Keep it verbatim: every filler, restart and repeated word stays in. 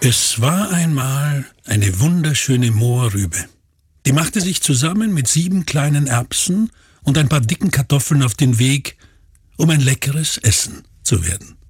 Es war einmal eine wunderschöne Mohrrübe. Die machte sich zusammen mit sieben kleinen Erbsen und ein paar dicken Kartoffeln auf den Weg, um ein leckeres Essen zu werden.